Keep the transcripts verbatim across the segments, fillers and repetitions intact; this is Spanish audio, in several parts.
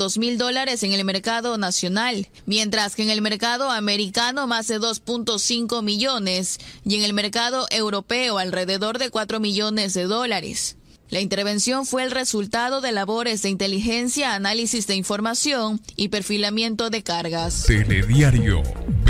quinientos mil dólares en el mercado nacional, mientras que en el mercado americano más de dos punto cinco millones y en el mercado europeo alrededor de cuatro millones de dólares. La intervención fue el resultado de labores de inteligencia, análisis de información y perfilamiento de cargas. Telediario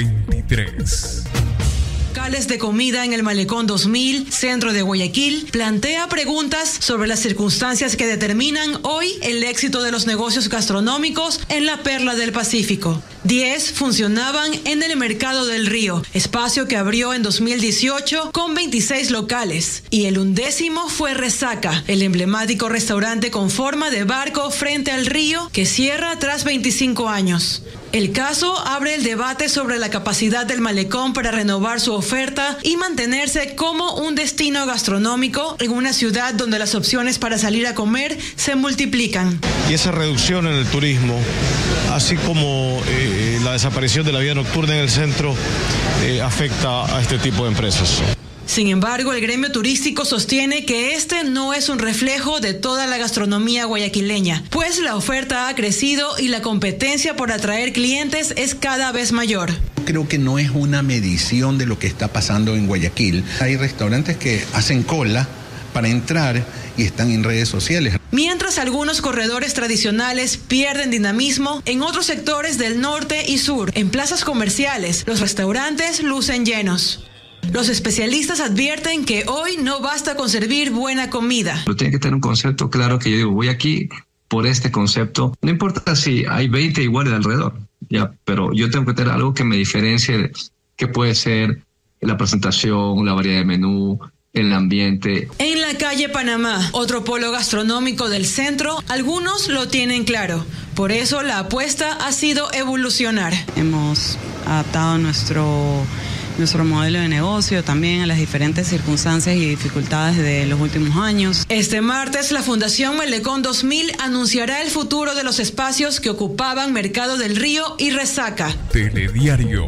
veintitrés. Locales de comida en el Malecón dos mil, centro de Guayaquil, plantea preguntas sobre las circunstancias que determinan hoy el éxito de los negocios gastronómicos en la Perla del Pacífico. Diez funcionaban en el Mercado del Río, espacio que abrió en dos mil dieciocho con veintiséis locales. Y el undécimo fue Resaca, el emblemático restaurante con forma de barco frente al río que cierra tras veinticinco años. El caso abre el debate sobre la capacidad del malecón para renovar su oferta y mantenerse como un destino gastronómico en una ciudad donde las opciones para salir a comer se multiplican. Y esa reducción en el turismo, así como eh, la desaparición de la vida nocturna en el centro, eh, afecta a este tipo de empresas. Sin embargo, el gremio turístico sostiene que este no es un reflejo de toda la gastronomía guayaquileña, pues la oferta ha crecido y la competencia por atraer clientes es cada vez mayor. Creo que no es una medición de lo que está pasando en Guayaquil. Hay restaurantes que hacen cola para entrar y están en redes sociales. Mientras algunos corredores tradicionales pierden dinamismo, en otros sectores del norte y sur, en plazas comerciales, los restaurantes lucen llenos. Los especialistas advierten que hoy no basta con servir buena comida. Pero tiene que tener un concepto claro que yo digo, voy aquí por este concepto. No importa si hay veinte iguales alrededor, ya, pero yo tengo que tener algo que me diferencie, que puede ser la presentación, la variedad de menú, el ambiente. En la calle Panamá, otro polo gastronómico del centro, algunos lo tienen claro. Por eso la apuesta ha sido evolucionar. Hemos adaptado nuestro... nuestro modelo de negocio también a las diferentes circunstancias y dificultades de los últimos años. Este martes, la Fundación Malecón dos mil anunciará el futuro de los espacios que ocupaban Mercado del Río y Resaca. Telediario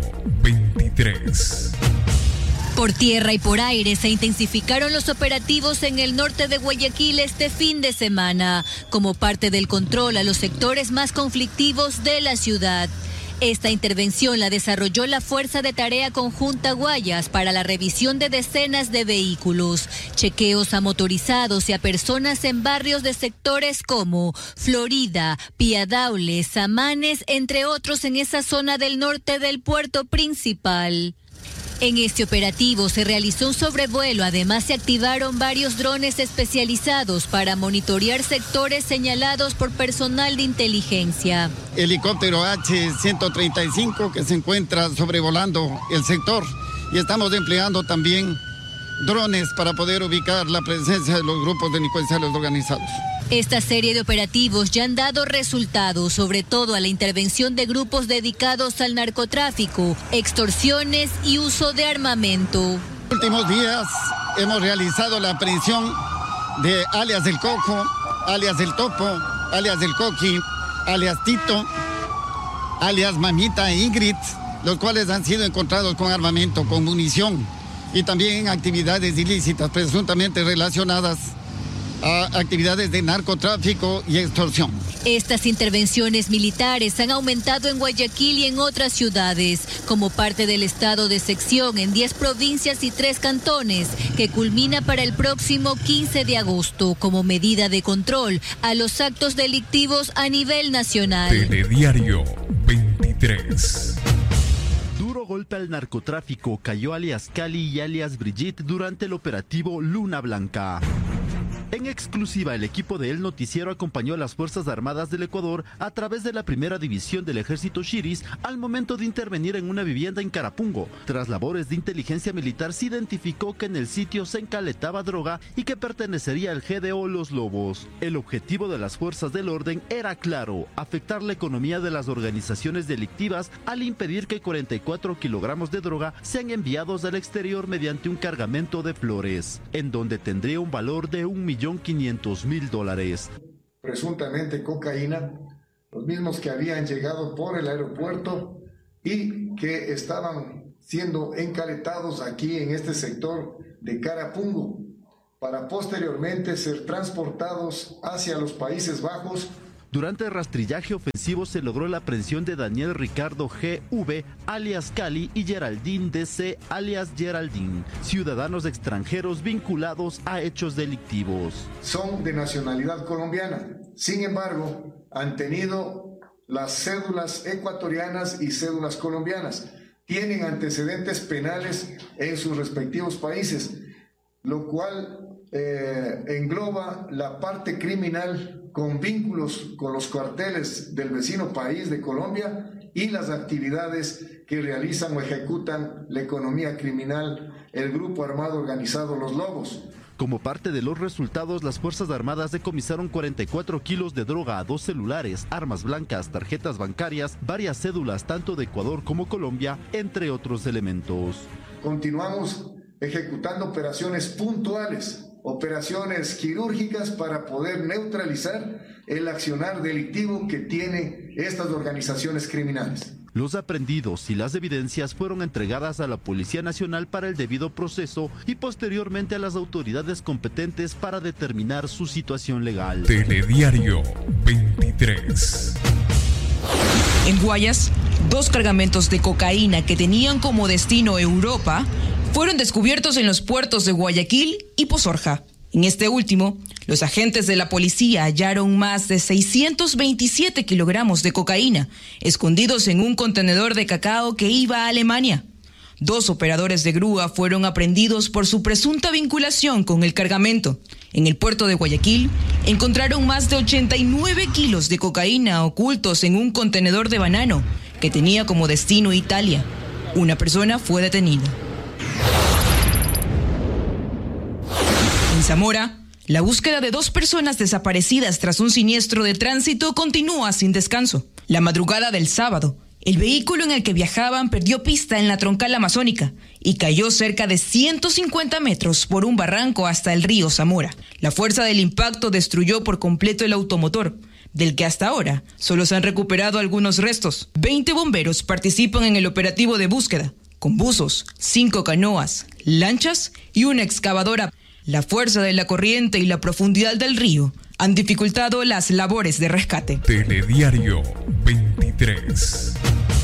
veintitrés. Por tierra y por aire se intensificaron los operativos en el norte de Guayaquil este fin de semana, como parte del control a los sectores más conflictivos de la ciudad. Esta intervención la desarrolló la Fuerza de Tarea Conjunta Guayas para la revisión de decenas de vehículos, chequeos a motorizados y a personas en barrios de sectores como Florida, Piadaule, Samanes, entre otros en esa zona del norte del puerto principal. En este operativo se realizó un sobrevuelo, además se activaron varios drones especializados para monitorear sectores señalados por personal de inteligencia. Helicóptero H ciento treinta y cinco que se encuentra sobrevolando el sector y estamos empleando también drones para poder ubicar la presencia de los grupos delincuenciales organizados. Esta serie de operativos ya han dado resultados, sobre todo a la intervención de grupos dedicados al narcotráfico, extorsiones y uso de armamento. En los últimos días hemos realizado la aprehensión de alias del Coco, alias del Topo, alias del Coqui, alias Tito, alias Mamita e Ingrid, los cuales han sido encontrados con armamento, con munición y también actividades ilícitas presuntamente relacionadas a actividades de narcotráfico y extorsión. Estas intervenciones militares han aumentado en Guayaquil y en otras ciudades, como parte del estado de sección en diez provincias y tres cantones, que culmina para el próximo quince de agosto, como medida de control a los actos delictivos a nivel nacional. Telediario veintitrés. Duro golpe al narcotráfico cayó alias Cali y alias Brigitte durante el operativo Luna Blanca. En exclusiva, el equipo de El Noticiero acompañó a las Fuerzas Armadas del Ecuador a través de la primera división del ejército Shiris al momento de intervenir en una vivienda en Carapungo. Tras labores de inteligencia militar se identificó que en el sitio se encaletaba droga y que pertenecería al G D O Los Lobos. El objetivo de las fuerzas del orden era claro: afectar la economía de las organizaciones delictivas al impedir que cuarenta y cuatro kilogramos de droga sean enviados al exterior mediante un cargamento de flores, en donde tendría un valor de un millón quinientos mil dólares. Presuntamente cocaína, los mismos que habían llegado por el aeropuerto y que estaban siendo encaletados aquí en este sector de Carapungo para posteriormente ser transportados hacia los Países Bajos. Durante el rastrillaje ofensivo se logró la aprehensión de Daniel Ricardo G V, alias Cali, y Geraldine D C, alias Geraldine, ciudadanos extranjeros vinculados a hechos delictivos. Son de nacionalidad colombiana, sin embargo, han tenido las cédulas ecuatorianas y cédulas colombianas. Tienen antecedentes penales en sus respectivos países, lo cual eh, engloba la parte criminal con vínculos con los cuarteles del vecino país de Colombia y las actividades que realizan o ejecutan la economía criminal, el grupo armado organizado Los Lobos. Como parte de los resultados, las Fuerzas Armadas decomisaron cuarenta y cuatro kilos de droga, dos celulares, armas blancas, tarjetas bancarias, varias cédulas tanto de Ecuador como Colombia, entre otros elementos. Continuamos ejecutando operaciones puntuales, operaciones quirúrgicas para poder neutralizar el accionar delictivo que tienen estas organizaciones criminales. Los aprehendidos y las evidencias fueron entregadas a la Policía Nacional para el debido proceso y posteriormente a las autoridades competentes para determinar su situación legal. Telediario veintitrés. En Guayas, dos cargamentos de cocaína que tenían como destino Europa fueron descubiertos en los puertos de Guayaquil y Pozorja. En este último, los agentes de la policía hallaron más de seiscientos veintisiete kilogramos de cocaína escondidos en un contenedor de cacao que iba a Alemania. Dos operadores de grúa fueron aprehendidos por su presunta vinculación con el cargamento. En el puerto de Guayaquil encontraron más de ochenta y nueve kilos de cocaína ocultos en un contenedor de banano que tenía como destino Italia. Una persona fue detenida. En Zamora, la búsqueda de dos personas desaparecidas tras un siniestro de tránsito continúa sin descanso. La madrugada del sábado, el vehículo en el que viajaban perdió pista en la troncal amazónica y cayó cerca de ciento cincuenta metros por un barranco hasta el río Zamora. La fuerza del impacto destruyó por completo el automotor, del que hasta ahora solo se han recuperado algunos restos. veinte bomberos participan en el operativo de búsqueda, con buzos, cinco canoas, lanchas y una excavadora. La fuerza de la corriente y la profundidad del río han dificultado las labores de rescate. Telediario veintitrés.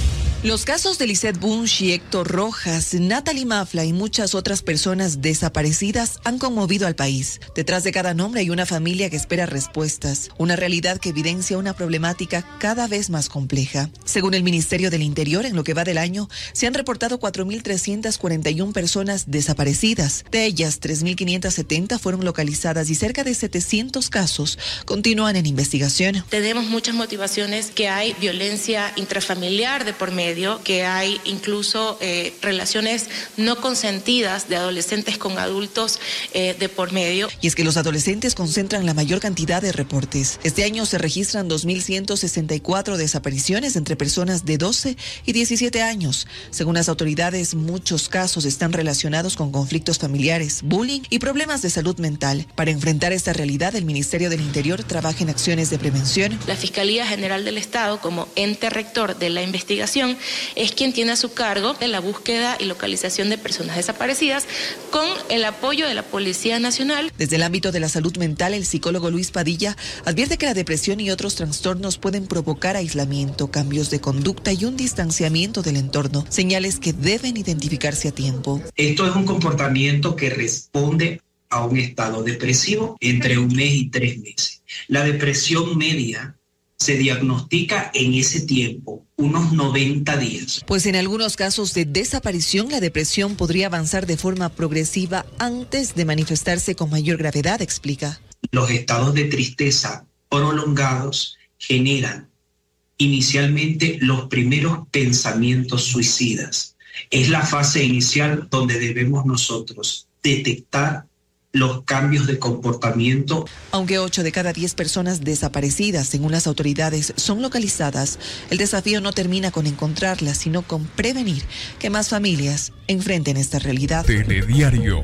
Los casos de Lisette Bunch y Héctor Rojas, Natalie Mafla y muchas otras personas desaparecidas han conmovido al país. Detrás de cada nombre hay una familia que espera respuestas, una realidad que evidencia una problemática cada vez más compleja. Según el Ministerio del Interior, en lo que va del año, se han reportado cuatro mil trescientas cuarenta y una personas desaparecidas. De ellas, tres mil quinientas setenta fueron localizadas y cerca de setecientos casos continúan en investigación. Tenemos muchas motivaciones, que hay violencia intrafamiliar de por medio, que hay incluso eh, relaciones no consentidas de adolescentes con adultos eh, de por medio. Y es que los adolescentes concentran la mayor cantidad de reportes. Este año se registran dos mil ciento sesenta y cuatro desapariciones entre personas de doce y diecisiete años. Según las autoridades, muchos casos están relacionados con conflictos familiares, bullying y problemas de salud mental. Para enfrentar esta realidad, el Ministerio del Interior trabaja en acciones de prevención. La Fiscalía General del Estado, como ente rector de la investigación, es quien tiene a su cargo de la búsqueda y localización de personas desaparecidas con el apoyo de la Policía Nacional. Desde el ámbito de la salud mental, el psicólogo Luis Padilla advierte que la depresión y otros trastornos pueden provocar aislamiento, cambios de conducta y un distanciamiento del entorno, señales que deben identificarse a tiempo. Esto es un comportamiento que responde a un estado depresivo entre un mes y tres meses. La depresión media se diagnostica en ese tiempo, unos noventa días. Pues en algunos casos de desaparición, la depresión podría avanzar de forma progresiva antes de manifestarse con mayor gravedad, explica. Los estados de tristeza prolongados generan inicialmente los primeros pensamientos suicidas. Es la fase inicial donde debemos nosotros detectar los cambios de comportamiento. Aunque ocho de cada diez personas desaparecidas, según las autoridades, son localizadas, el desafío no termina con encontrarlas, sino con prevenir que más familias enfrenten esta realidad. Telediario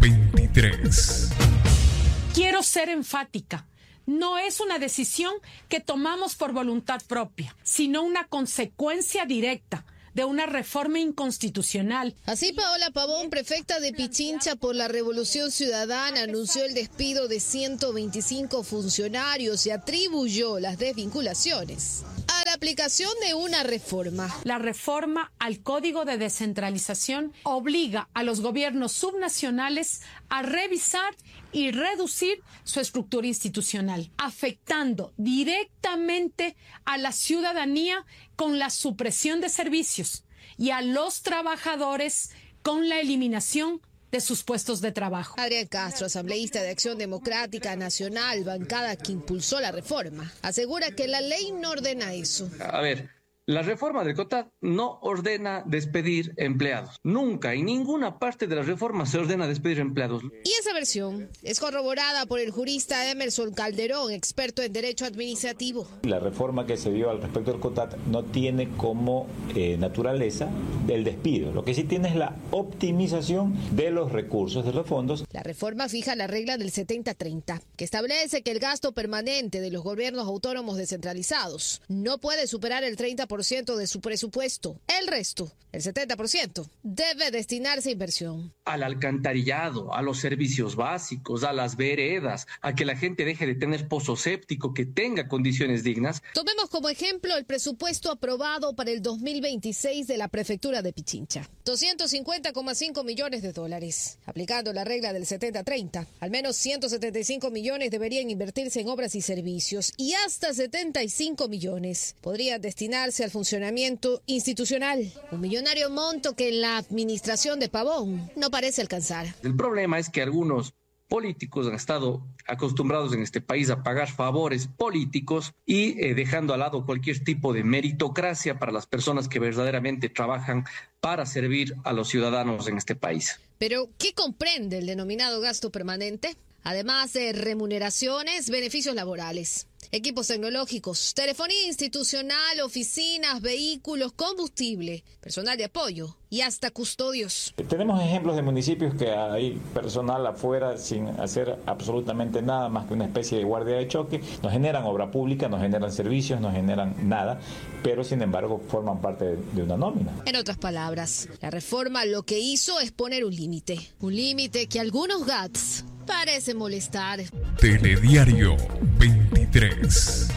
veintitrés. Quiero ser enfática. No es una decisión que tomamos por voluntad propia, sino una consecuencia directa de una reforma inconstitucional. Así, Paola Pavón, prefecta de Pichincha por la Revolución Ciudadana, anunció el despido de ciento veinticinco funcionarios y atribuyó las desvinculaciones a la aplicación de una reforma. La reforma al Código de Descentralización obliga a los gobiernos subnacionales a revisar y reducir su estructura institucional, afectando directamente a la ciudadanía con la supresión de servicios y a los trabajadores con la eliminación de sus puestos de trabajo. Adrián Castro, asambleísta de Acción Democrática Nacional, bancada que impulsó la reforma, asegura que la ley no ordena eso. A ver, la reforma del COTAD no ordena despedir empleados. Nunca, en ninguna parte de la reforma se ordena despedir empleados. Y esa versión es corroborada por el jurista Emerson Calderón, experto en derecho administrativo. La reforma que se dio al respecto del COTAD no tiene como eh, naturaleza el despido. Lo que sí tiene es la optimización de los recursos de los fondos. La reforma fija la regla del setenta treinta, que establece que el gasto permanente de los gobiernos autónomos descentralizados no puede superar el treinta por ciento de su presupuesto. El resto, el setenta por ciento, debe destinarse a inversión. Al alcantarillado, a los servicios básicos, a las veredas, a que la gente deje de tener pozo séptico, que tenga condiciones dignas. Tomemos como ejemplo el presupuesto aprobado para el dos mil veintiséis de la prefectura de Pichincha. doscientos cincuenta coma cinco millones de dólares. Aplicando la regla del setenta treinta, al menos ciento setenta y cinco millones deberían invertirse en obras y servicios y hasta setenta y cinco millones podrían destinarse al funcionamiento institucional. Un millonario monto que en la administración de Pavón no parece alcanzar. El problema es que algunos políticos han estado acostumbrados en este país a pagar favores políticos y eh, dejando al lado cualquier tipo de meritocracia para las personas que verdaderamente trabajan para servir a los ciudadanos en este país. Pero, ¿qué comprende el denominado gasto permanente? Además de remuneraciones, beneficios laborales, equipos tecnológicos, telefonía institucional, oficinas, vehículos, combustible, personal de apoyo y hasta custodios. Tenemos ejemplos de municipios que hay personal afuera sin hacer absolutamente nada más que una especie de guardia de choque. Nos generan obra pública, nos generan servicios, nos generan nada, pero sin embargo forman parte de, de una nómina. En otras palabras, la reforma lo que hizo es poner un límite, un límite que algunos GATS parece molestar. Telediario veintitrés.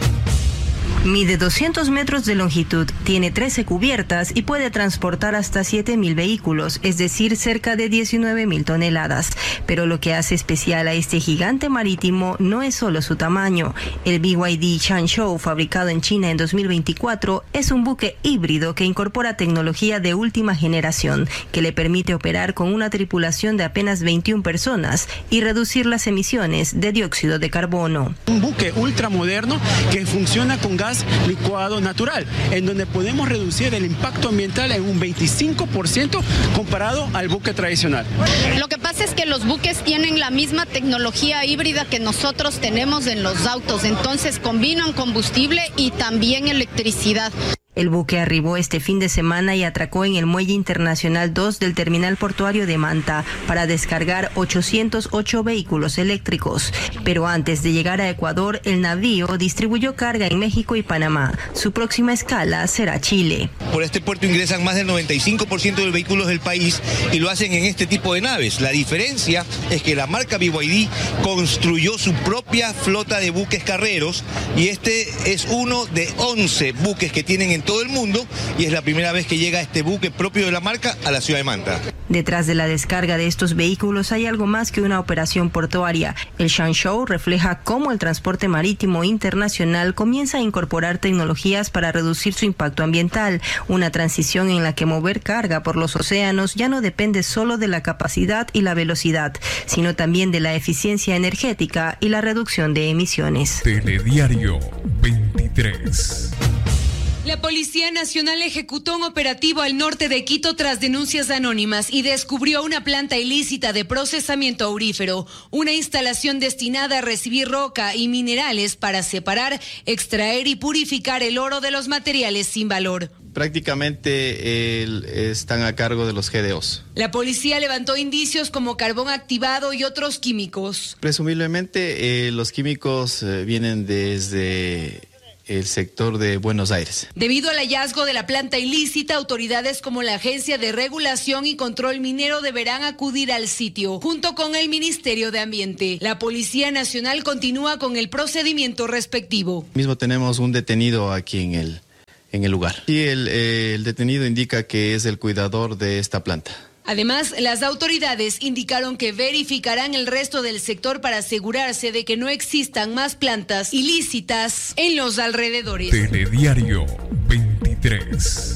Mide doscientos metros de longitud, tiene trece cubiertas y puede transportar hasta siete mil vehículos, es decir, cerca de diecinueve mil toneladas. Pero lo que hace especial a este gigante marítimo no es solo su tamaño. El B Y D Changzhou, fabricado en China en dos mil veinticuatro, es un buque híbrido que incorpora tecnología de última generación, que le permite operar con una tripulación de apenas veintiuna personas y reducir las emisiones de dióxido de carbono. Un buque ultramoderno que funciona con gas licuado natural, en donde podemos reducir el impacto ambiental en un veinticinco por ciento comparado al buque tradicional. Lo que pasa es que los buques tienen la misma tecnología híbrida que nosotros tenemos en los autos, entonces combinan combustible y también electricidad. El buque arribó este fin de semana y atracó en el Muelle Internacional dos del terminal portuario de Manta para descargar ochocientos ocho vehículos eléctricos. Pero antes de llegar a Ecuador, el navío distribuyó carga en México y Panamá. Su próxima escala será Chile. Por este puerto ingresan más del noventa y cinco por ciento de los vehículos del país y lo hacen en este tipo de naves. La diferencia es que la marca B Y D construyó su propia flota de buques carreros y este es uno de once buques que tienen en todo el mundo y es la primera vez que llega este buque propio de la marca a la ciudad de Manta. Detrás de la descarga de estos vehículos hay algo más que una operación portuaria. El Changzhou refleja cómo el transporte marítimo internacional comienza a incorporar tecnologías para reducir su impacto ambiental, una transición en la que mover carga por los océanos ya no depende solo de la capacidad y la velocidad, sino también de la eficiencia energética y la reducción de emisiones. Telediario veintitrés. La Policía Nacional ejecutó un operativo al norte de Quito tras denuncias anónimas y descubrió una planta ilícita de procesamiento aurífero, una instalación destinada a recibir roca y minerales para separar, extraer y purificar el oro de los materiales sin valor. Prácticamente el, están a cargo de los G D Os. La policía levantó indicios como carbón activado y otros químicos. Presumiblemente eh, los químicos eh, vienen desde el sector de Buenos Aires. Debido al hallazgo de la planta ilícita, autoridades como la Agencia de Regulación y Control Minero deberán acudir al sitio, junto con el Ministerio de Ambiente. La Policía Nacional continúa con el procedimiento respectivo. Mismo tenemos un detenido aquí en el, en el lugar. Y el, eh, el detenido indica que es el cuidador de esta planta. Además, las autoridades indicaron que verificarán el resto del sector para asegurarse de que no existan más plantas ilícitas en los alrededores. Telediario veintitrés.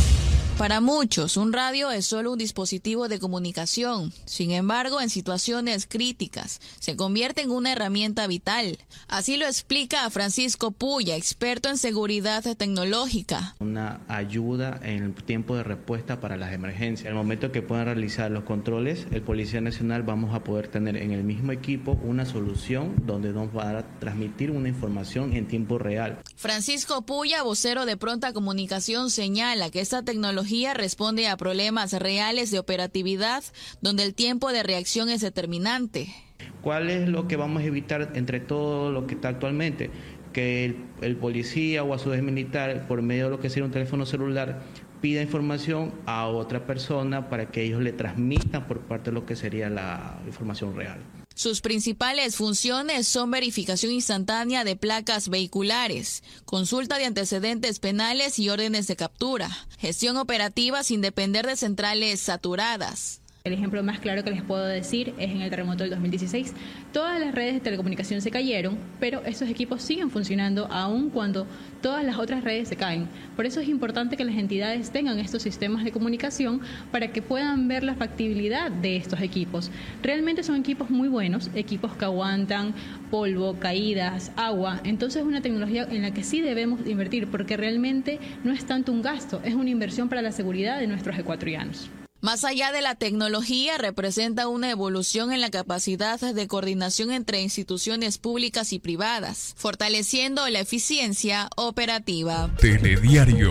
Para muchos, un radio es solo un dispositivo de comunicación. Sin embargo, en situaciones críticas, se convierte en una herramienta vital. Así lo explica Francisco Puya, experto en seguridad tecnológica. Una ayuda en el tiempo de respuesta para las emergencias. En el momento que puedan realizar los controles, el Policía Nacional vamos a poder tener en el mismo equipo una solución donde nos va a transmitir una información en tiempo real. Francisco Puya, vocero de Pronta Comunicación, señala que esta tecnología responde a problemas reales de operatividad donde el tiempo de reacción es determinante. ¿Cuál es lo que vamos a evitar entre todo lo que está actualmente? Que el, el policía o a su vez militar, por medio de lo que sería un teléfono celular, pida información a otra persona para que ellos le transmitan por parte de lo que sería la información real. Sus principales funciones son verificación instantánea de placas vehiculares, consulta de antecedentes penales y órdenes de captura, gestión operativa sin depender de centrales saturadas. El ejemplo más claro que les puedo decir es en el terremoto del dos mil dieciséis. Todas las redes de telecomunicación se cayeron, pero estos equipos siguen funcionando aun cuando todas las otras redes se caen. Por eso es importante que las entidades tengan estos sistemas de comunicación para que puedan ver la factibilidad de estos equipos. Realmente son equipos muy buenos, equipos que aguantan polvo, caídas, agua. Entonces es una tecnología en la que sí debemos invertir porque realmente no es tanto un gasto, es una inversión para la seguridad de nuestros ecuatorianos. Más allá de la tecnología, representa una evolución en la capacidad de coordinación entre instituciones públicas y privadas, fortaleciendo la eficiencia operativa. Telediario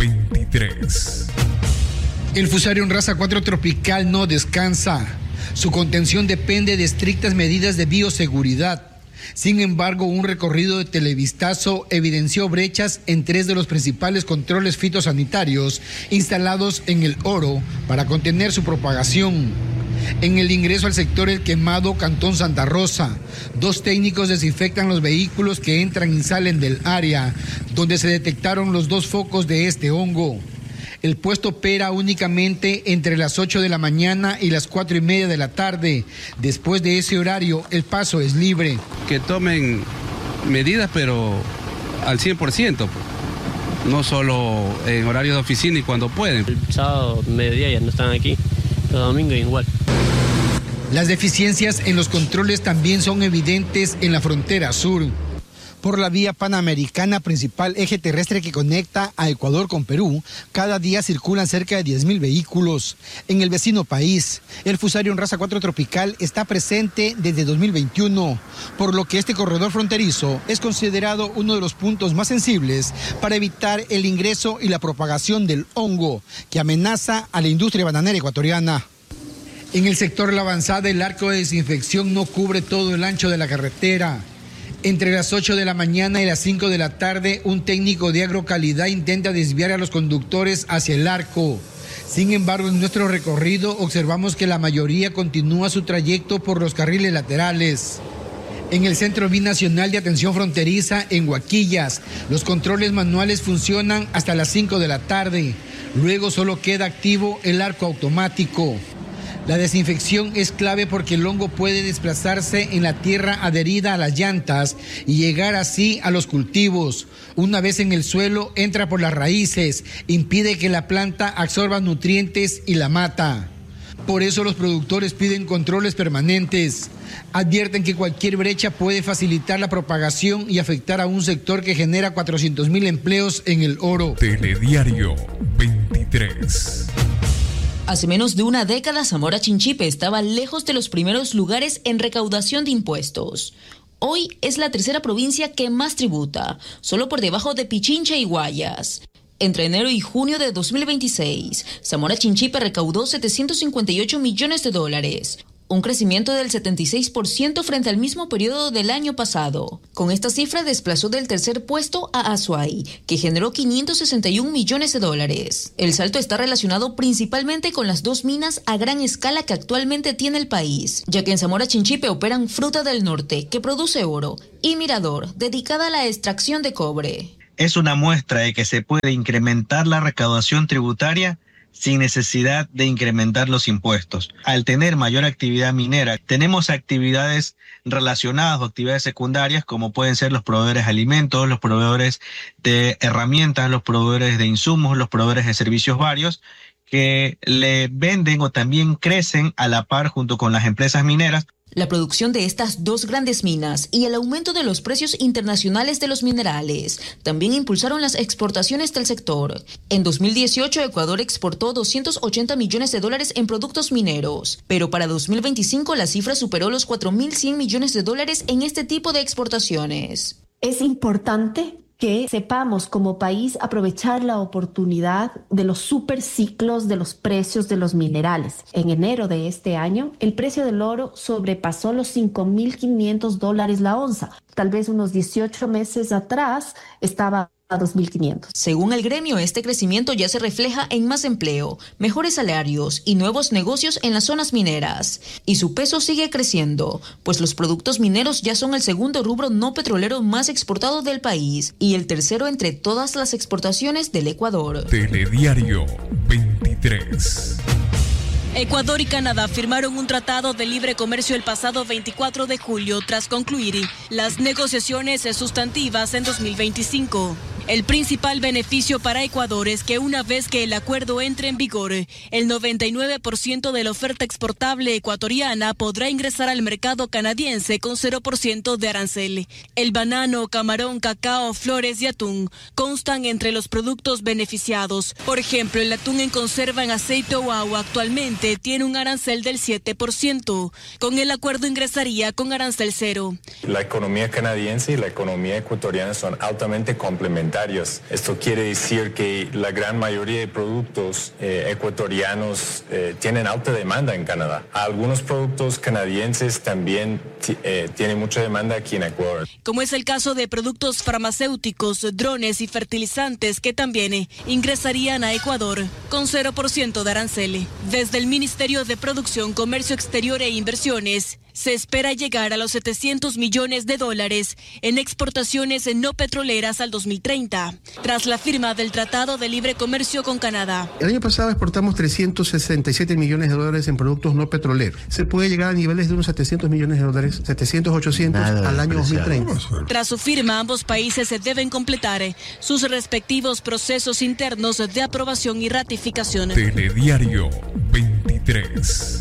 veintitrés. El Fusarium Raza cuatro Tropical no descansa. Su contención depende de estrictas medidas de bioseguridad. Sin embargo, un recorrido de Televistazo evidenció brechas en tres de los principales controles fitosanitarios instalados en el Oro para contener su propagación. En el ingreso al sector El Quemado, Cantón Santa Rosa, dos técnicos desinfectan los vehículos que entran y salen del área, donde se detectaron los dos focos de este hongo. El puesto opera únicamente entre las ocho de la mañana y las cuatro y media de la tarde. Después de ese horario, el paso es libre. Que tomen medidas, pero al cien por ciento, no solo en horario de oficina y cuando pueden. El sábado, mediodía ya no están aquí, los domingos igual. Las deficiencias en los controles también son evidentes en la frontera sur. Por la vía panamericana, principal eje terrestre que conecta a Ecuador con Perú, cada día circulan cerca de diez mil vehículos. En el vecino país, el Fusarium Raza cuatro Tropical está presente desde dos mil veintiuno, por lo que este corredor fronterizo es considerado uno de los puntos más sensibles para evitar el ingreso y la propagación del hongo que amenaza a la industria bananera ecuatoriana. En el sector La Avanzada, el arco de desinfección no cubre todo el ancho de la carretera. Entre las ocho de la mañana y las cinco de la tarde, un técnico de agrocalidad intenta desviar a los conductores hacia el arco. Sin embargo, en nuestro recorrido observamos que la mayoría continúa su trayecto por los carriles laterales. En el Centro Binacional de Atención Fronteriza, en Huaquillas, los controles manuales funcionan hasta las cinco de la tarde. Luego solo queda activo el arco automático. La desinfección es clave porque el hongo puede desplazarse en la tierra adherida a las llantas y llegar así a los cultivos. Una vez en el suelo, entra por las raíces, impide que la planta absorba nutrientes y la mata. Por eso los productores piden controles permanentes. Advierten que cualquier brecha puede facilitar la propagación y afectar a un sector que genera cuatrocientos mil empleos en el Oro. Telediario veintitrés. Hace menos de una década, Zamora Chinchipe estaba lejos de los primeros lugares en recaudación de impuestos. Hoy es la tercera provincia que más tributa, solo por debajo de Pichincha y Guayas. Entre enero y junio de dos mil veintiséis, Zamora Chinchipe recaudó setecientos cincuenta y ocho millones de dólares, un crecimiento del setenta y seis por ciento frente al mismo periodo del año pasado. Con esta cifra desplazó del tercer puesto a Azuay, que generó quinientos sesenta y un millones de dólares. El salto está relacionado principalmente con las dos minas a gran escala que actualmente tiene el país, ya que en Zamora Chinchipe operan Fruta del Norte, que produce oro, y Mirador, dedicada a la extracción de cobre. Es una muestra de que se puede incrementar la recaudación tributaria sin necesidad de incrementar los impuestos. Al tener mayor actividad minera, tenemos actividades relacionadas o actividades secundarias como pueden ser los proveedores de alimentos, los proveedores de herramientas, los proveedores de insumos, los proveedores de servicios varios, que le venden o también crecen a la par junto con las empresas mineras. La producción de estas dos grandes minas y el aumento de los precios internacionales de los minerales también impulsaron las exportaciones del sector. En dos mil dieciocho, Ecuador exportó doscientos ochenta millones de dólares en productos mineros, pero para dos mil veinticinco la cifra superó los cuatro mil cien millones de dólares en este tipo de exportaciones. Es importante que sepamos como país aprovechar la oportunidad de los superciclos de los precios de los minerales. En enero de este año, el precio del oro sobrepasó los cinco mil quinientos dólares la onza. Tal vez unos dieciocho meses atrás estaba a dos mil quinientos. Según el gremio, este crecimiento ya se refleja en más empleo, mejores salarios y nuevos negocios en las zonas mineras. Y su peso sigue creciendo, pues los productos mineros ya son el segundo rubro no petrolero más exportado del país y el tercero entre todas las exportaciones del Ecuador. Telediario veintitrés. Ecuador y Canadá firmaron un tratado de libre comercio el pasado veinticuatro de julio tras concluir las negociaciones sustantivas en dos mil veinticinco. El principal beneficio para Ecuador es que una vez que el acuerdo entre en vigor, el noventa y nueve por ciento de la oferta exportable ecuatoriana podrá ingresar al mercado canadiense con cero por ciento de arancel. El banano, camarón, cacao, flores y atún constan entre los productos beneficiados. Por ejemplo, el atún en conserva en aceite o agua actualmente tiene un arancel del siete por ciento. Con el acuerdo ingresaría con arancel cero. La economía canadiense y la economía ecuatoriana son altamente complementarias. Esto quiere decir que la gran mayoría de productos eh, ecuatorianos eh, tienen alta demanda en Canadá. Algunos productos canadienses también eh, tienen mucha demanda aquí en Ecuador. Como es el caso de productos farmacéuticos, drones y fertilizantes que también eh, ingresarían a Ecuador con cero por ciento de arancel. Desde el Ministerio de Producción, Comercio Exterior e Inversiones, se espera llegar a los setecientos millones de dólares en exportaciones no petroleras al dos mil treinta, tras la firma del Tratado de Libre Comercio con Canadá. El año pasado exportamos trescientos sesenta y siete millones de dólares en productos no petroleros. Se puede llegar a niveles de unos setecientos millones de dólares, setecientos, ochocientos Nada al año dos mil treinta. Tras su firma, ambos países se deben completar sus respectivos procesos internos de aprobación y ratificación. Telediario veintitrés.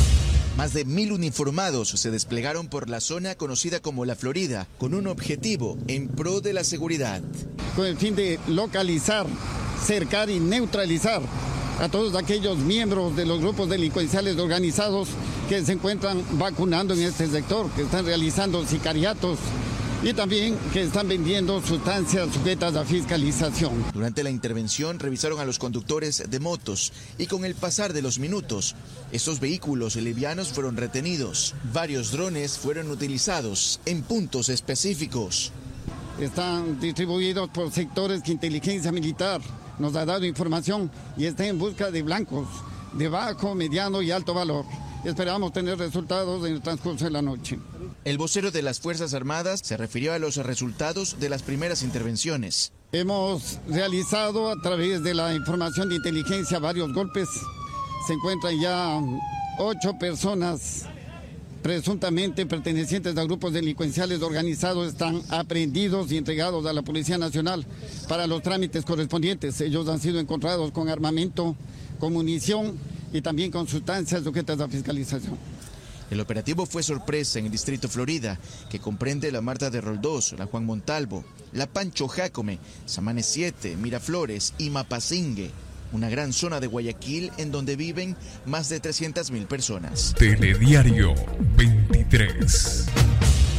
Más de mil uniformados se desplegaron por la zona conocida como La Florida, con un objetivo en pro de la seguridad. Con el fin de localizar, cercar y neutralizar a todos aquellos miembros de los grupos delincuenciales organizados que se encuentran vacunando en este sector, que están realizando sicariatos y también que están vendiendo sustancias sujetas a fiscalización. Durante la intervención revisaron a los conductores de motos y con el pasar de los minutos, estos vehículos livianos fueron retenidos. Varios drones fueron utilizados en puntos específicos. Están distribuidos por sectores que inteligencia militar nos ha dado información y está en busca de blancos de bajo, mediano y alto valor. Esperamos tener resultados en el transcurso de la noche. El vocero de las Fuerzas Armadas se refirió a los resultados de las primeras intervenciones. Hemos realizado a través de la información de inteligencia varios golpes. Se encuentran ya ocho personas presuntamente pertenecientes a grupos delincuenciales organizados, están aprehendidos y entregados a la Policía Nacional para los trámites correspondientes. Ellos han sido encontrados con armamento, con munición y también con sustancias sujetas a fiscalización. El operativo fue sorpresa en el distrito Florida, que comprende la Marta de Roldós, la Juan Montalvo, la Pancho Jácome, Samane siete, Miraflores y Mapasingue, una gran zona de Guayaquil en donde viven más de trescientas mil personas. Telediario veintitrés.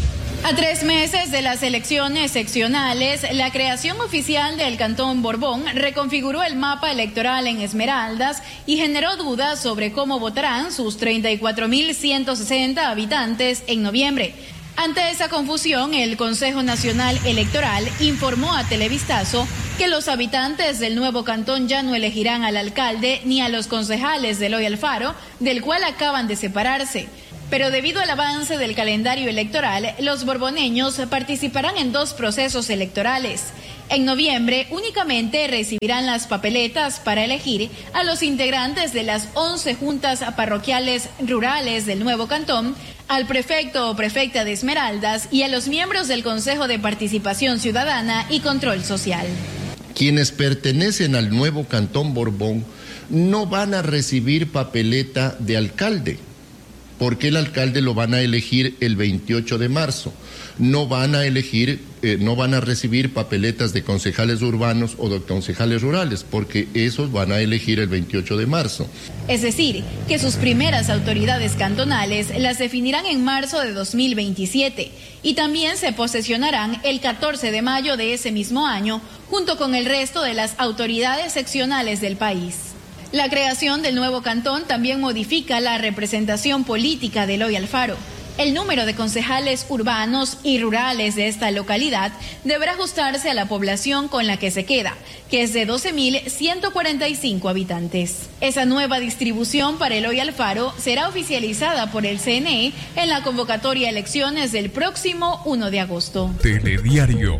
A tres meses de las elecciones seccionales, la creación oficial del Cantón Borbón reconfiguró el mapa electoral en Esmeraldas y generó dudas sobre cómo votarán sus treinta y cuatro mil ciento sesenta habitantes en noviembre. Ante esa confusión, el Consejo Nacional Electoral informó a Televistazo que los habitantes del nuevo cantón ya no elegirán al alcalde ni a los concejales de Eloy Alfaro, del cual acaban de separarse. Pero debido al avance del calendario electoral, los borboneños participarán en dos procesos electorales. En noviembre únicamente recibirán las papeletas para elegir a los integrantes de las once juntas parroquiales rurales del nuevo cantón, al prefecto o prefecta de Esmeraldas y a los miembros del Consejo de Participación Ciudadana y Control Social. Quienes pertenecen al nuevo Cantón Borbón no van a recibir papeleta de alcalde, porque el alcalde lo van a elegir el veintiocho de marzo. No van a elegir, eh, no van a recibir papeletas de concejales urbanos o de concejales rurales, porque esos van a elegir el veintiocho de marzo. Es decir, que sus primeras autoridades cantonales las definirán en marzo de dos mil veintisiete y también se posesionarán el catorce de mayo de ese mismo año, junto con el resto de las autoridades seccionales del país. La creación del nuevo cantón también modifica la representación política de Eloy Alfaro. El número de concejales urbanos y rurales de esta localidad deberá ajustarse a la población con la que se queda, que es de doce mil ciento cuarenta y cinco habitantes. Esa nueva distribución para Eloy Alfaro será oficializada por el C N E en la convocatoria a elecciones del próximo uno de agosto. Telediario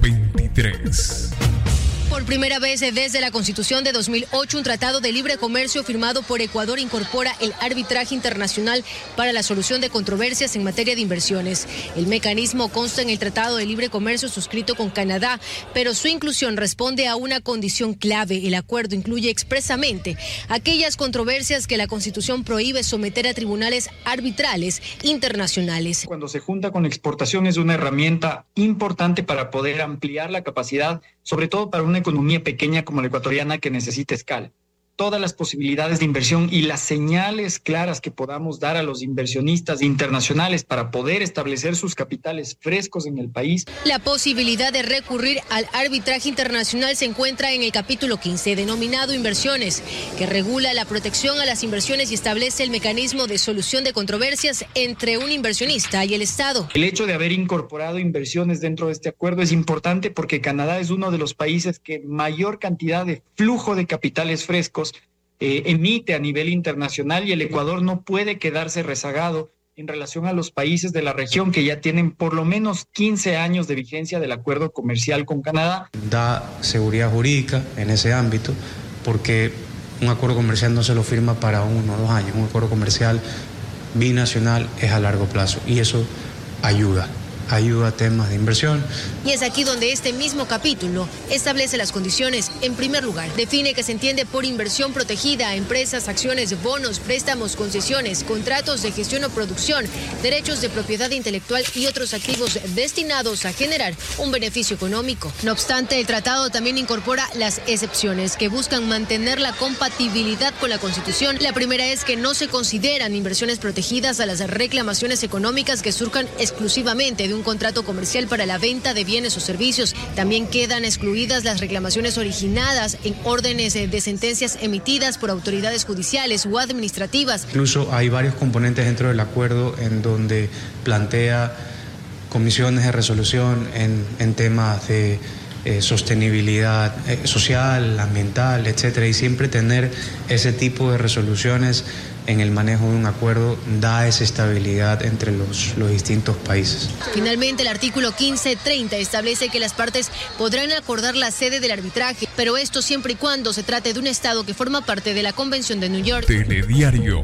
veintitrés. Por primera vez desde la Constitución de dos mil ocho, un tratado de libre comercio firmado por Ecuador incorpora el arbitraje internacional para la solución de controversias en materia de inversiones. El mecanismo consta en el Tratado de Libre Comercio suscrito con Canadá, pero su inclusión responde a una condición clave. El acuerdo incluye expresamente aquellas controversias que la Constitución prohíbe someter a tribunales arbitrales internacionales. Cuando se junta con exportación es una herramienta importante para poder ampliar la capacidad, sobre todo para una economía pequeña como la ecuatoriana que necesita escala. Todas las posibilidades de inversión y las señales claras que podamos dar a los inversionistas internacionales para poder establecer sus capitales frescos en el país. La posibilidad de recurrir al arbitraje internacional se encuentra en el capítulo quince, denominado Inversiones, que regula la protección a las inversiones y establece el mecanismo de solución de controversias entre un inversionista y el Estado. El hecho de haber incorporado inversiones dentro de este acuerdo es importante porque Canadá es uno de los países que mayor cantidad de flujo de capitales frescos Eh, emite a nivel internacional y el Ecuador no puede quedarse rezagado en relación a los países de la región que ya tienen por lo menos quince años de vigencia del acuerdo comercial con Canadá. Da seguridad jurídica en ese ámbito porque un acuerdo comercial no se lo firma para uno o dos años, un acuerdo comercial binacional es a largo plazo y eso ayuda. ayuda a temas de inversión. Y es aquí donde este mismo capítulo establece las condiciones. En primer lugar, define que se entiende por inversión protegida empresas, acciones, bonos, préstamos, concesiones, contratos de gestión o producción, derechos de propiedad intelectual y otros activos destinados a generar un beneficio económico. No obstante, el tratado también incorpora las excepciones que buscan mantener la compatibilidad con la Constitución. La primera es que no se consideran inversiones protegidas a las reclamaciones económicas que surjan exclusivamente de un contrato comercial para la venta de bienes o servicios. También quedan excluidas las reclamaciones originadas en órdenes de sentencias emitidas por autoridades judiciales o administrativas. Incluso hay varios componentes dentro del acuerdo en donde plantea comisiones de resolución en, en temas de eh, sostenibilidad eh, social, ambiental, etcétera, y siempre tener ese tipo de resoluciones en el manejo de un acuerdo da esa estabilidad entre los, los distintos países. Finalmente, el artículo quince treinta establece que las partes podrán acordar la sede del arbitraje, pero esto siempre y cuando se trate de un estado que forma parte de la Convención de New York. Telediario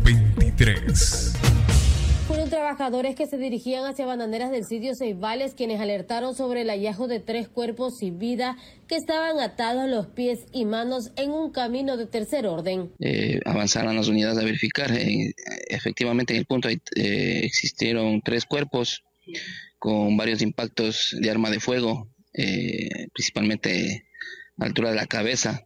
veintitrés. Fueron trabajadores que se dirigían hacia bananeras del sitio Ceibales quienes alertaron sobre el hallazgo de tres cuerpos sin vida que estaban atados a los pies y manos en un camino de tercer orden. Eh, avanzaron las unidades a verificar. Eh, efectivamente, en el punto eh, existieron tres cuerpos con varios impactos de arma de fuego, eh, principalmente a la altura de la cabeza.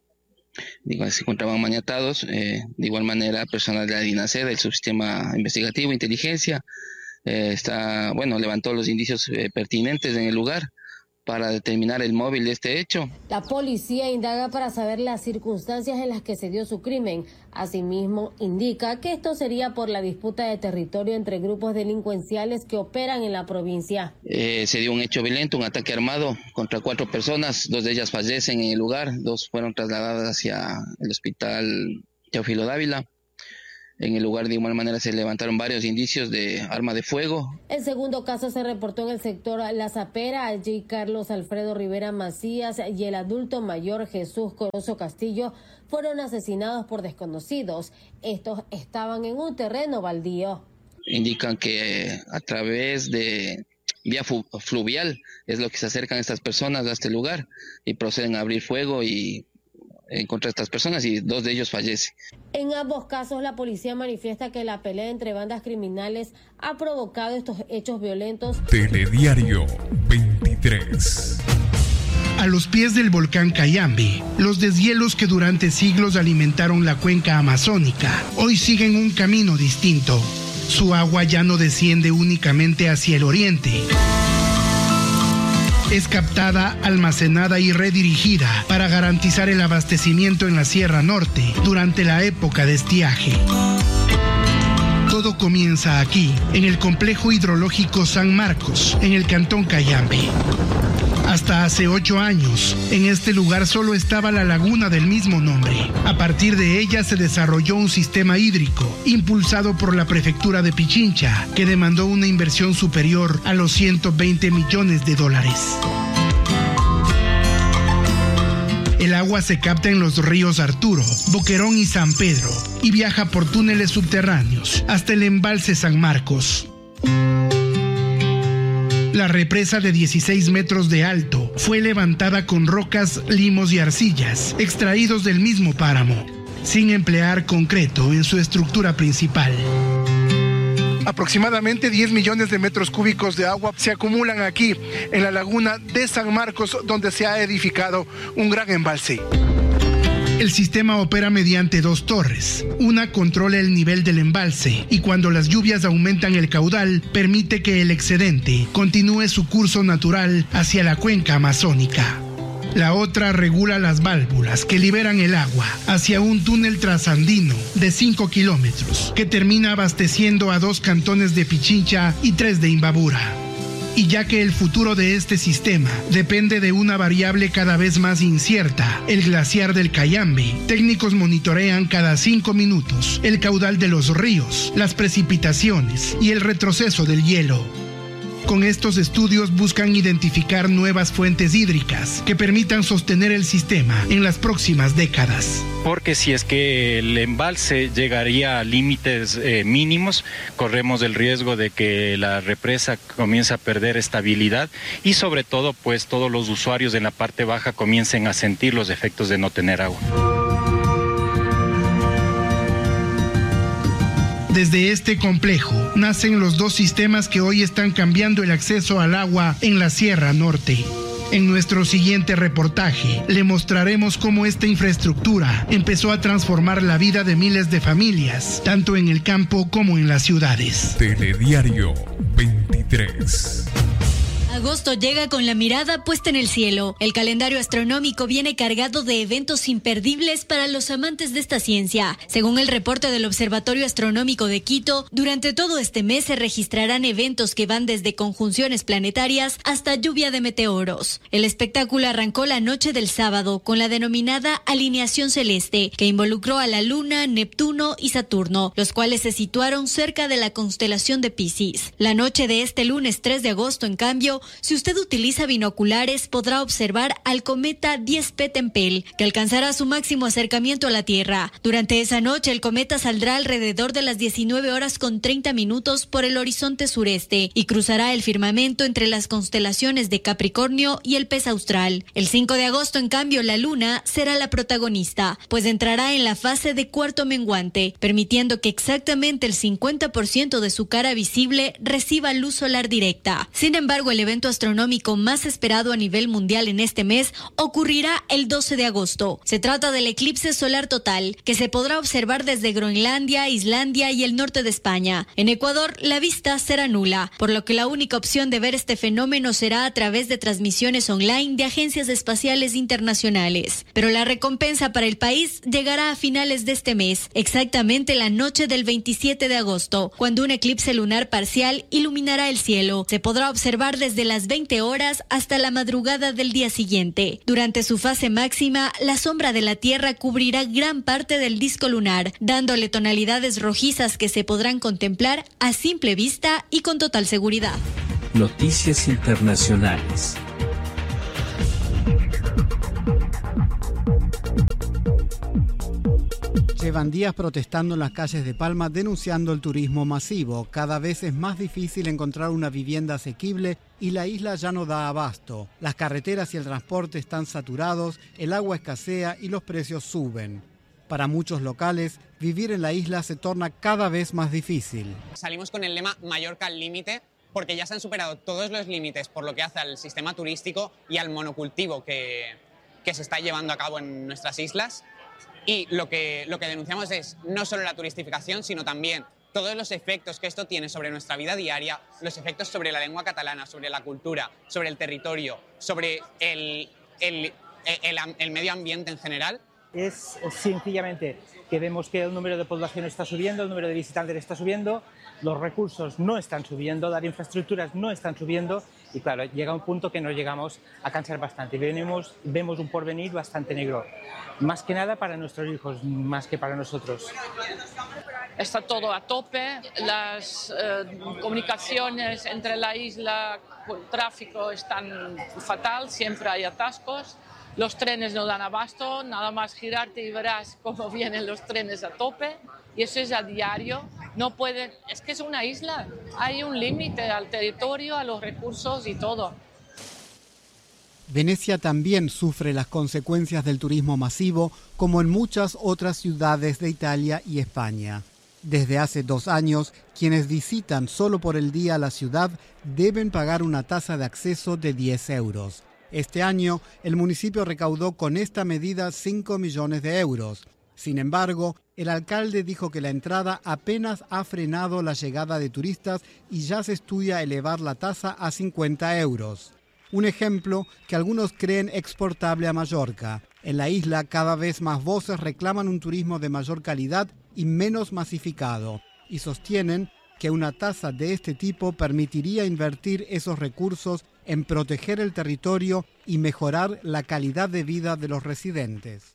Digo, se encontraban maniatados. Eh, de igual manera, personal de la DINASED, del subsistema investigativo, inteligencia, eh, está, bueno, levantó los indicios eh, pertinentes en el lugar para determinar el móvil de este hecho. La policía indaga para saber las circunstancias en las que se dio su crimen. Asimismo, indica que esto sería por la disputa de territorio entre grupos delincuenciales que operan en la provincia. Eh, se dio un hecho violento, un ataque armado contra cuatro personas, dos de ellas fallecen en el lugar, dos fueron trasladadas hacia el hospital Teófilo Dávila. En el lugar de igual manera se levantaron varios indicios de arma de fuego. El segundo caso se reportó en el sector La Zapera. Allí Carlos Alfredo Rivera Macías y el adulto mayor Jesús Corozo Castillo fueron asesinados por desconocidos. Estos estaban en un terreno baldío. Indican que eh, a través de vía fluvial es lo que se acercan estas personas a este lugar y proceden a abrir fuego y en contra de estas personas, y dos de ellos fallecen. En ambos casos, la policía manifiesta que la pelea entre bandas criminales ha provocado estos hechos violentos. Telediario veintitrés. A los pies del volcán Cayambe, los deshielos que durante siglos alimentaron la cuenca amazónica hoy siguen un camino distinto. Su agua ya no desciende únicamente hacia el oriente. Es captada, almacenada y redirigida para garantizar el abastecimiento en la Sierra Norte durante la época de estiaje. Todo comienza aquí, en el complejo hidrológico San Marcos, en el cantón Cayambe. Hasta hace ocho años, en este lugar solo estaba la laguna del mismo nombre. A partir de ella se desarrolló un sistema hídrico impulsado por la prefectura de Pichincha, que demandó una inversión superior a los ciento veinte millones de dólares. El agua se capta en los ríos Arturo, Boquerón y San Pedro y viaja por túneles subterráneos hasta el embalse San Marcos. La represa de dieciséis metros de alto fue levantada con rocas, limos y arcillas, extraídos del mismo páramo, sin emplear concreto en su estructura principal. Aproximadamente diez millones de metros cúbicos de agua se acumulan aquí, en la laguna de San Marcos, donde se ha edificado un gran embalse. El sistema opera mediante dos torres. Una controla el nivel del embalse y cuando las lluvias aumentan el caudal, permite que el excedente continúe su curso natural hacia la cuenca amazónica. La otra regula las válvulas que liberan el agua hacia un túnel trasandino de cinco kilómetros que termina abasteciendo a dos cantones de Pichincha y tres de Imbabura. Y ya que el futuro de este sistema depende de una variable cada vez más incierta, el glaciar del Cayambe, técnicos monitorean cada cinco minutos el caudal de los ríos, las precipitaciones y el retroceso del hielo. Con estos estudios buscan identificar nuevas fuentes hídricas que permitan sostener el sistema en las próximas décadas. Porque si es que el embalse llegaría a límites eh, mínimos, corremos el riesgo de que la represa comience a perder estabilidad y sobre todo pues todos los usuarios en la parte baja comiencen a sentir los efectos de no tener agua. Desde este complejo nacen los dos sistemas que hoy están cambiando el acceso al agua en la Sierra Norte. En nuestro siguiente reportaje le mostraremos cómo esta infraestructura empezó a transformar la vida de miles de familias, tanto en el campo como en las ciudades. Telediario veintitrés. Agosto llega con la mirada puesta en el cielo. El calendario astronómico viene cargado de eventos imperdibles para los amantes de esta ciencia. Según el reporte del Observatorio Astronómico de Quito, durante todo este mes se registrarán eventos que van desde conjunciones planetarias hasta lluvia de meteoros. El espectáculo arrancó la noche del sábado con la denominada alineación celeste, que involucró a la Luna, Neptuno y Saturno, los cuales se situaron cerca de la constelación de Piscis. La noche de este lunes tres de agosto, en cambio, si usted utiliza binoculares, podrá observar al cometa diez P Tempel, que alcanzará su máximo acercamiento a la Tierra. Durante esa noche, el cometa saldrá alrededor de las diecinueve horas con treinta minutos por el horizonte sureste y cruzará el firmamento entre las constelaciones de Capricornio y el Pez Austral. El cinco de agosto, en cambio, la Luna será la protagonista, pues entrará en la fase de cuarto menguante, permitiendo que exactamente el cincuenta por ciento de su cara visible reciba luz solar directa. Sin embargo, el evento astronómico más esperado a nivel mundial en este mes ocurrirá el doce de agosto. Se trata del eclipse solar total, que se podrá observar desde Groenlandia, Islandia y el norte de España. En Ecuador, la vista será nula, por lo que la única opción de ver este fenómeno será a través de transmisiones online de agencias espaciales internacionales. Pero la recompensa para el país llegará a finales de este mes, exactamente la noche del veintisiete de agosto, cuando un eclipse lunar parcial iluminará el cielo. Se podrá observar desde las veinte horas hasta la madrugada del día siguiente. Durante su fase máxima, la sombra de la Tierra cubrirá gran parte del disco lunar, dándole tonalidades rojizas que se podrán contemplar a simple vista y con total seguridad. Noticias internacionales. Llevan días protestando en las calles de Palma denunciando el turismo masivo. Cada vez es más difícil encontrar una vivienda asequible y la isla ya no da abasto. Las carreteras y el transporte están saturados, el agua escasea y los precios suben. Para muchos locales, vivir en la isla se torna cada vez más difícil. Salimos con el lema Mallorca al límite porque ya se han superado todos los límites por lo que hace al sistema turístico y al monocultivo que, que se está llevando a cabo en nuestras islas. Y lo que, lo que denunciamos es no solo la turistificación, sino también todos los efectos que esto tiene sobre nuestra vida diaria, los efectos sobre la lengua catalana, sobre la cultura, sobre el territorio, sobre el, el, el, el medio ambiente en general. Es sencillamente que vemos que el número de población está subiendo, el número de visitantes está subiendo, los recursos no están subiendo, las infraestructuras no están subiendo y claro, llega un punto que nos llegamos a cansar bastante. Venimos, vemos un porvenir bastante negro, más que nada para nuestros hijos, más que para nosotros. Está todo a tope, las eh, comunicaciones entre la isla, el tráfico están fatal, siempre hay atascos. Los trenes no dan abasto, nada más girarte y verás cómo vienen los trenes a tope y eso es a diario. No pueden, es que es una isla, hay un límite al territorio, a los recursos y todo. Venecia también sufre las consecuencias del turismo masivo, como en muchas otras ciudades de Italia y España. Desde hace dos años, quienes visitan solo por el día la ciudad deben pagar una tasa de acceso de diez euros. Este año, el municipio recaudó con esta medida cinco millones de euros. Sin embargo, el alcalde dijo que la entrada apenas ha frenado la llegada de turistas y ya se estudia elevar la tasa a cincuenta euros. Un ejemplo que algunos creen exportable a Mallorca. En la isla, cada vez más voces reclaman un turismo de mayor calidad y menos masificado, y sostienen que una tasa de este tipo permitiría invertir esos recursos en proteger el territorio y mejorar la calidad de vida de los residentes.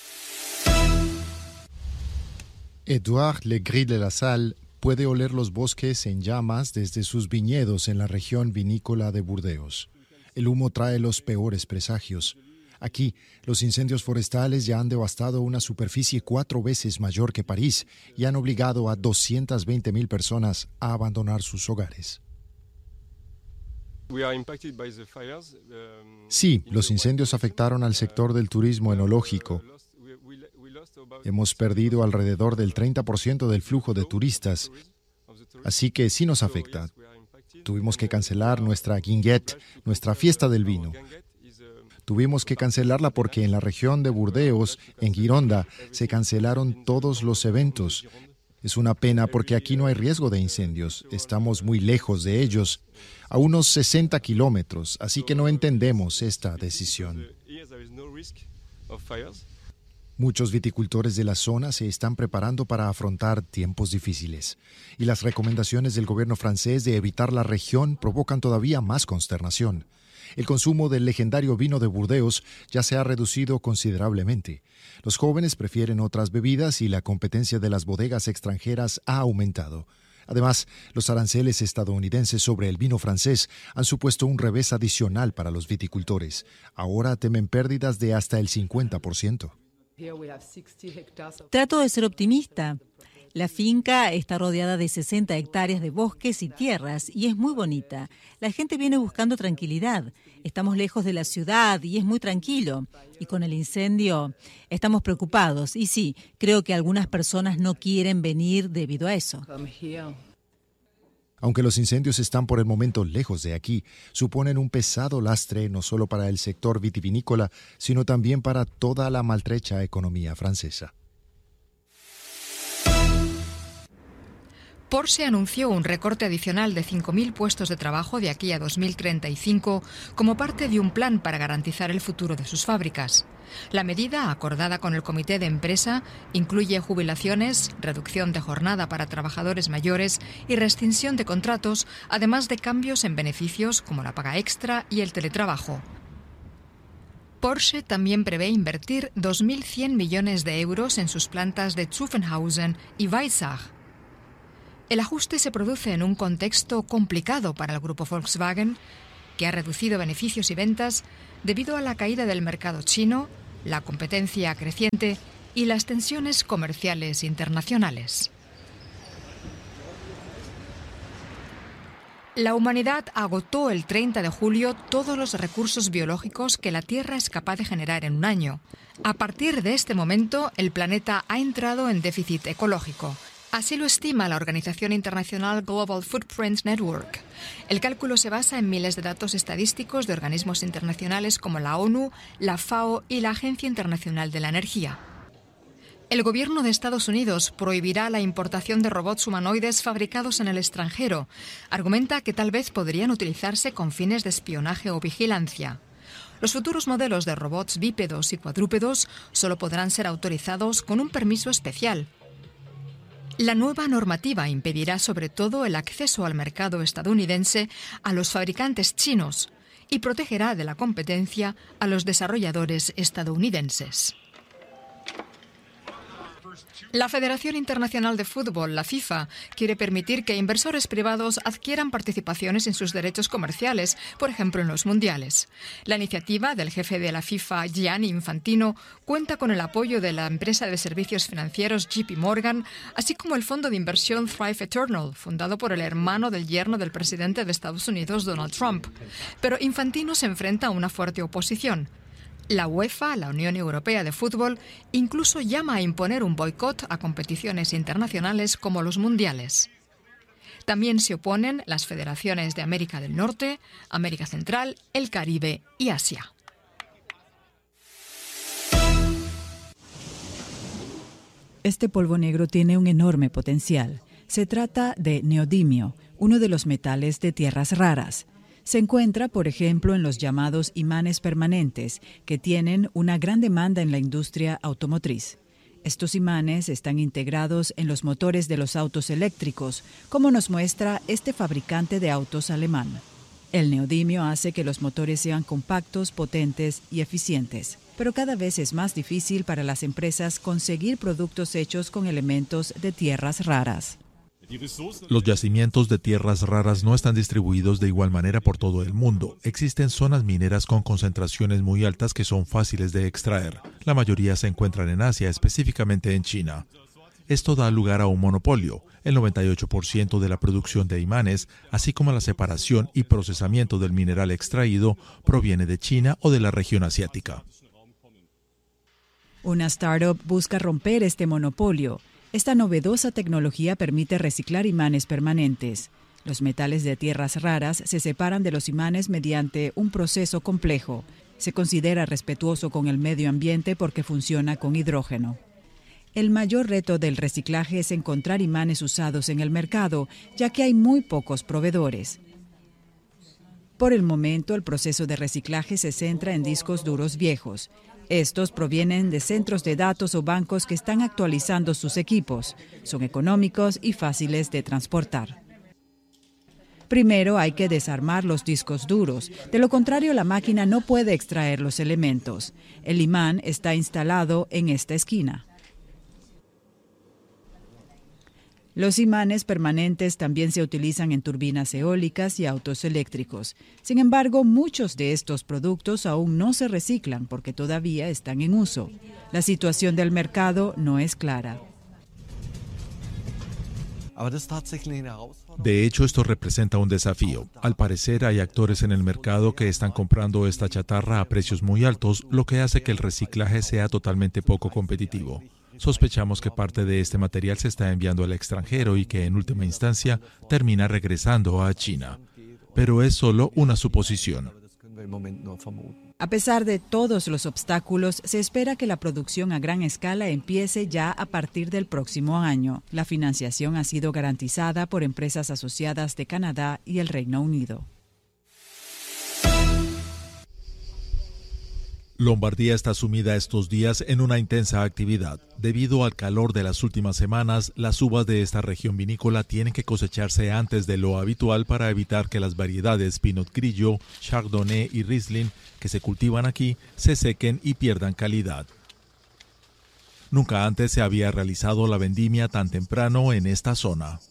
Edouard Legris de la Salle puede oler los bosques en llamas desde sus viñedos en la región vinícola de Burdeos. El humo trae los peores presagios. Aquí, los incendios forestales ya han devastado una superficie cuatro veces mayor que París y han obligado a doscientas veinte mil personas a abandonar sus hogares. Sí, los incendios afectaron al sector del turismo enológico. Hemos perdido alrededor del treinta por ciento del flujo de turistas, así que sí nos afecta. Tuvimos que cancelar nuestra Guinguette, nuestra fiesta del vino. Tuvimos que cancelarla porque en la región de Burdeos, en Gironda, se cancelaron todos los eventos. Es una pena porque aquí no hay riesgo de incendios. Estamos muy lejos de ellos, a unos sesenta kilómetros, así que no entendemos esta decisión. Muchos viticultores de la zona se están preparando para afrontar tiempos difíciles. Y las recomendaciones del gobierno francés de evitar la región provocan todavía más consternación. El consumo del legendario vino de Burdeos ya se ha reducido considerablemente. Los jóvenes prefieren otras bebidas y la competencia de las bodegas extranjeras ha aumentado. Además, los aranceles estadounidenses sobre el vino francés han supuesto un revés adicional para los viticultores. Ahora temen pérdidas de hasta el cincuenta por ciento. Trato de ser optimista. La finca está rodeada de sesenta hectáreas de bosques y tierras y es muy bonita. La gente viene buscando tranquilidad. Estamos lejos de la ciudad y es muy tranquilo. Y con el incendio estamos preocupados. Y sí, creo que algunas personas no quieren venir debido a eso. Aunque los incendios están por el momento lejos de aquí, suponen un pesado lastre no solo para el sector vitivinícola, sino también para toda la maltrecha economía francesa. Porsche anunció un recorte adicional de cinco mil puestos de trabajo de aquí a dos mil treinta y cinco como parte de un plan para garantizar el futuro de sus fábricas. La medida, acordada con el comité de empresa, incluye jubilaciones, reducción de jornada para trabajadores mayores y rescisión de contratos, además de cambios en beneficios como la paga extra y el teletrabajo. Porsche también prevé invertir dos mil cien millones de euros en sus plantas de Zuffenhausen y Weissach. El ajuste se produce en un contexto complicado para el grupo Volkswagen, que ha reducido beneficios y ventas debido a la caída del mercado chino, la competencia creciente y las tensiones comerciales internacionales. La humanidad agotó el treinta de julio todos los recursos biológicos que la Tierra es capaz de generar en un año. A partir de este momento, el planeta ha entrado en déficit ecológico. Así lo estima la organización internacional Global Footprint Network. El cálculo se basa en miles de datos estadísticos de organismos internacionales como la ONU, la FAO y la Agencia Internacional de la Energía. El gobierno de Estados Unidos prohibirá la importación de robots humanoides fabricados en el extranjero. Argumenta que tal vez podrían utilizarse con fines de espionaje o vigilancia. Los futuros modelos de robots bípedos y cuadrúpedos solo podrán ser autorizados con un permiso especial. La nueva normativa impedirá sobre todo el acceso al mercado estadounidense a los fabricantes chinos y protegerá de la competencia a los desarrolladores estadounidenses. La Federación Internacional de Fútbol, la FIFA, quiere permitir que inversores privados adquieran participaciones en sus derechos comerciales, por ejemplo en los mundiales. La iniciativa del jefe de la FIFA, Gianni Infantino, cuenta con el apoyo de la empresa de servicios financieros J P Morgan, así como el fondo de inversión Thrive Eternal, fundado por el hermano del yerno del presidente de Estados Unidos, Donald Trump. Pero Infantino se enfrenta a una fuerte oposición. La UEFA, la Unión Europea de Fútbol, incluso llama a imponer un boicot a competiciones internacionales como los mundiales. También se oponen las federaciones de América del Norte, América Central, el Caribe y Asia. Este polvo negro tiene un enorme potencial. Se trata de neodimio, uno de los metales de tierras raras. Se encuentra, por ejemplo, en los llamados imanes permanentes, que tienen una gran demanda en la industria automotriz. Estos imanes están integrados en los motores de los autos eléctricos, como nos muestra este fabricante de autos alemán. El neodimio hace que los motores sean compactos, potentes y eficientes, pero cada vez es más difícil para las empresas conseguir productos hechos con elementos de tierras raras. Los yacimientos de tierras raras no están distribuidos de igual manera por todo el mundo. Existen zonas mineras con concentraciones muy altas que son fáciles de extraer. La mayoría se encuentran en Asia, específicamente en China. Esto da lugar a un monopolio. El noventa y ocho por ciento de la producción de imanes, así como la separación y procesamiento del mineral extraído, proviene de China o de la región asiática. Una startup busca romper este monopolio. Esta novedosa tecnología permite reciclar imanes permanentes. Los metales de tierras raras se separan de los imanes mediante un proceso complejo. Se considera respetuoso con el medio ambiente porque funciona con hidrógeno. El mayor reto del reciclaje es encontrar imanes usados en el mercado, ya que hay muy pocos proveedores. Por el momento, el proceso de reciclaje se centra en discos duros viejos. Estos provienen de centros de datos o bancos que están actualizando sus equipos. Son económicos y fáciles de transportar. Primero hay que desarmar los discos duros. De lo contrario, la máquina no puede extraer los elementos. El imán está instalado en esta esquina. Los imanes permanentes también se utilizan en turbinas eólicas y autos eléctricos. Sin embargo, muchos de estos productos aún no se reciclan porque todavía están en uso. La situación del mercado no es clara. De hecho, esto representa un desafío. Al parecer, hay actores en el mercado que están comprando esta chatarra a precios muy altos, lo que hace que el reciclaje sea totalmente poco competitivo. Sospechamos que parte de este material se está enviando al extranjero y que en última instancia termina regresando a China. Pero es solo una suposición. A pesar de todos los obstáculos, se espera que la producción a gran escala empiece ya a partir del próximo año. La financiación ha sido garantizada por empresas asociadas de Canadá y el Reino Unido. Lombardía está sumida estos días en una intensa actividad. Debido al calor de las últimas semanas, las uvas de esta región vinícola tienen que cosecharse antes de lo habitual para evitar que las variedades Pinot Grillo, Chardonnay y Riesling que se cultivan aquí se sequen y pierdan calidad. Nunca antes se había realizado la vendimia tan temprano en esta zona.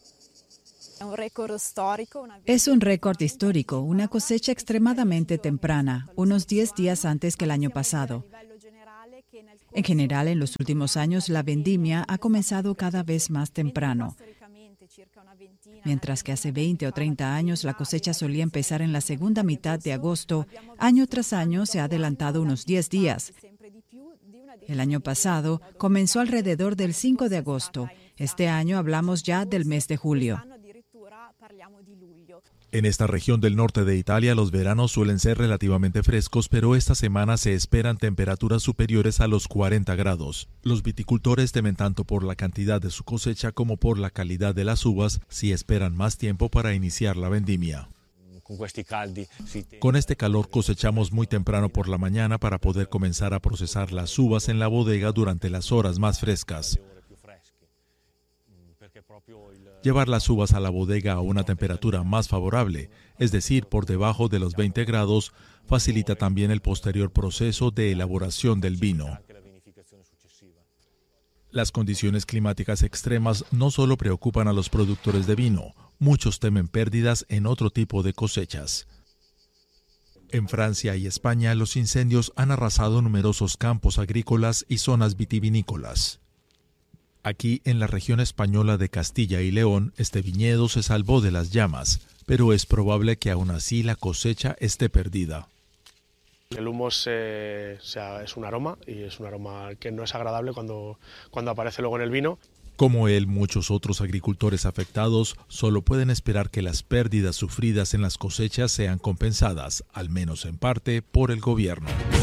Es un récord histórico, una cosecha extremadamente temprana, unos diez días antes que el año pasado. En general, en los últimos años, la vendimia ha comenzado cada vez más temprano. Mientras que hace veinte o treinta años la cosecha solía empezar en la segunda mitad de agosto, año tras año se ha adelantado unos diez días. El año pasado comenzó alrededor del cinco de agosto. Este año hablamos ya del mes de julio. En esta región del norte de Italia los veranos suelen ser relativamente frescos, pero esta semana se esperan temperaturas superiores a los cuarenta grados. Los viticultores temen tanto por la cantidad de su cosecha como por la calidad de las uvas si esperan más tiempo para iniciar la vendimia. Con este calor cosechamos muy temprano por la mañana para poder comenzar a procesar las uvas en la bodega durante las horas más frescas. Llevar las uvas a la bodega a una temperatura más favorable, es decir, por debajo de los veinte grados, facilita también el posterior proceso de elaboración del vino. Las condiciones climáticas extremas no solo preocupan a los productores de vino, muchos temen pérdidas en otro tipo de cosechas. En Francia y España, los incendios han arrasado numerosos campos agrícolas y zonas vitivinícolas. Aquí, en la región española de Castilla y León, este viñedo se salvó de las llamas, pero es probable que aún así la cosecha esté perdida. El humo es, eh, o sea, es un aroma, y es un aroma que no es agradable cuando, cuando aparece luego en el vino. Como él, muchos otros agricultores afectados solo pueden esperar que las pérdidas sufridas en las cosechas sean compensadas, al menos en parte, por el gobierno.